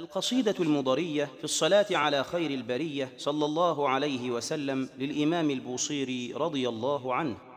القصيدة المضرية في الصلاة على خير البرية صلى الله عليه وسلم للإمام البوصيري رضي الله عنه.